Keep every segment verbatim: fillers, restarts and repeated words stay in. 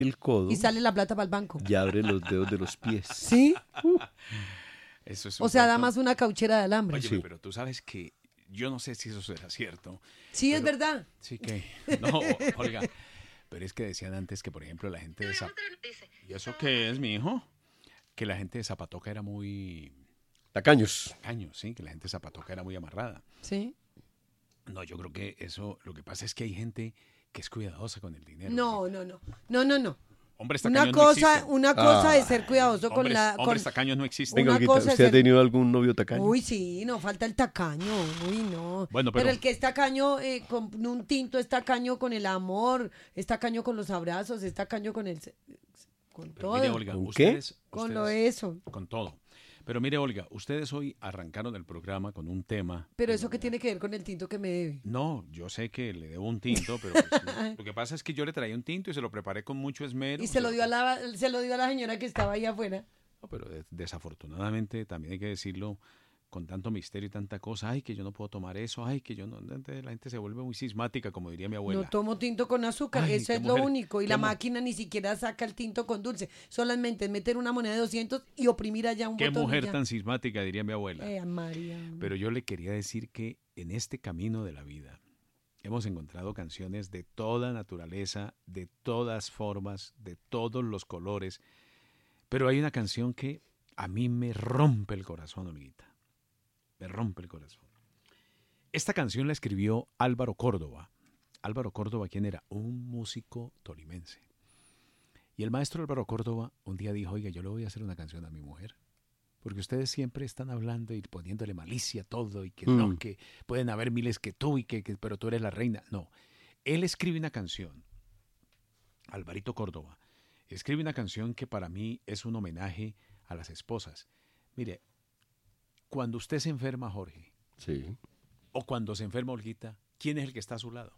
el codo y sale la plata para el banco. y abre los dedos de los pies. ¿Sí? Uh. Eso es un O sea, da cuento. más una cauchera de alambre. Oye, Sí. pero tú sabes que yo no sé si eso será cierto. Sí, es pero- verdad. Sí que, no, Olga, pero es que decían antes que, por ejemplo, la gente de Zapatoca, ¿y eso qué es, mi hijo? Que la gente de Zapatoca era muy Tacaños. caño, sí, que la gente de Zapatoca era muy amarrada. Sí. No, yo creo que eso, lo que pasa es que hay gente que es cuidadosa con el dinero. No, no, no. No, no, no. Hombres Una tacaños no cosa, existen. una cosa Ah. de ser cuidadoso con Hombres, la... Con... hombres tacaños no existen. Venga, Una Olguita, cosa es ¿usted ha ser- tenido algún novio tacaño? Uy, sí, no falta el tacaño. Uy, no. Bueno, pero... pero- el que es tacaño eh, con un tinto es tacaño con el amor, es tacaño con los abrazos, es tacaño con el... se- Con Pero todo. mire, Olga, ¿Con qué? ustedes, Con lo ustedes- eso. con todo. Pero mire, Olga, ustedes hoy arrancaron el programa con un tema. Pero eso qué tiene que ver con el tinto que me debe. No, yo sé que le debo un tinto, pero pues, lo- lo que pasa es que yo le traía un tinto y se lo preparé con mucho esmero. Y se lo dio a la, se lo dio a la señora que estaba ahí afuera. No, pero de- desafortunadamente también hay que decirlo con tanto misterio y tanta cosa. Ay, que yo no puedo tomar eso. Ay, que yo no. La gente se vuelve muy sismática, como diría mi abuela. No tomo tinto con azúcar, Ay, eso qué es mujer, lo único. Y qué la mu- máquina ni siquiera saca el tinto con dulce. Solamente es meter una moneda de doscientos y oprimir allá un Qué botón. y mujer ya. tan sismática, diría mi abuela. Eh, María. Pero yo le quería decir que en este camino de la vida hemos encontrado canciones de toda naturaleza, de todas formas, de todos los colores. Pero hay una canción que a mí me rompe el corazón, Olguita. Me rompe el corazón. Esta canción la escribió Álvaro Córdoba. Álvaro Córdoba, ¿quién era? Un músico tolimense. Y el maestro Álvaro Córdoba un día dijo, oiga, yo le voy a hacer una canción a mi mujer. Porque ustedes siempre están hablando y poniéndole malicia a todo y que Mm. no, que pueden haber miles que tú y que, que pero tú eres la reina. No, él escribe una canción, Alvarito Córdoba, escribe una canción que para mí es un homenaje a las esposas. Mire, cuando usted se enferma, Jorge, Sí. o cuando se enferma Olguita, ¿quién es el que está a su lado?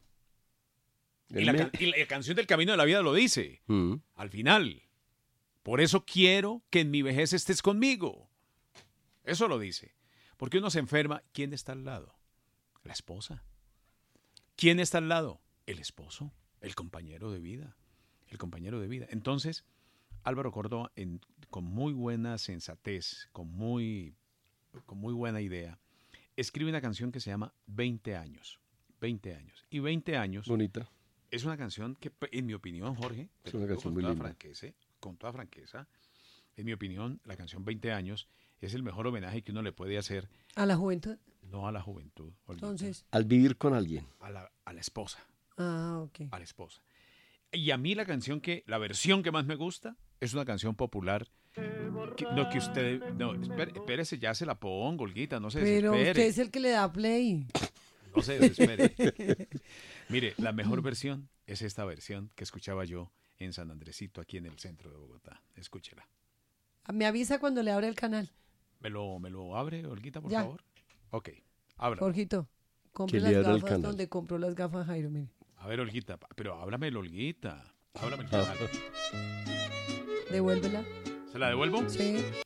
Y El la, me- can- y la canción del Camino de la Vida lo dice, Mm. al final. Por eso quiero que en mi vejez estés conmigo. Eso lo dice. Porque uno se enferma, ¿quién está al lado? La esposa. ¿Quién está al lado? El esposo, el compañero de vida. El compañero de vida. Entonces, Álvaro Córdoba, en- con muy buena sensatez, con muy, con muy buena idea, escribe una canción que se llama veinte años. veinte años. Y veinte años Bonita. es una canción que, en mi opinión, Jorge, te Es lo una digo canción con muy toda linda. franqueza, con toda franqueza, en mi opinión, la canción veinte años es el mejor homenaje que uno le puede hacer, A la juventud. no a la juventud, Olguita, Entonces. Al vivir con alguien. a la, a la esposa, Ah, ok. a la esposa. Y a mí la canción que, la versión que más me gusta es una canción popular. Que, no, que usted, no, espere- espérese, ya se la pongo, Olguita, no se Pero desespere. usted es el que le da play. No se desespere. Mire, la mejor versión es esta versión que escuchaba yo en San Andresito, aquí en el centro de Bogotá. Escúchela. Me avisa cuando le abre el canal. ¿Me lo, me lo abre, Olguita, por Ya. favor? Ok, abra. Jorgito, compre Que le las abra el gafas canal. donde compró las gafas Jairo, mire. A ver, Olguita, pero háblame, Olguita. Háblame el Ah. canal. Devuélvela. ¿Se la devuelvo? Sí.